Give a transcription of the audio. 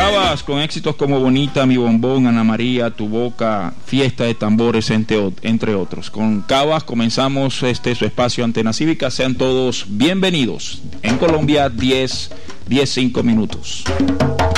Cavas con éxitos como Bonita, Mi Bombón, Ana María, Tu Boca, Fiesta de Tambores, entre otros. Con Cavas comenzamos su espacio Antena Cívica. Sean todos bienvenidos. En Colombia, 10:05.